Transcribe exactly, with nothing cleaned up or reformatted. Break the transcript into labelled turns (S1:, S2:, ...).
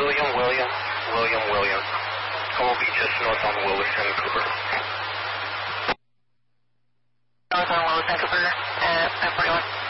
S1: William, William, William, William. Call will be just north on Willis and Cooper.
S2: North on Willis and Cooper, uh, five forty-one.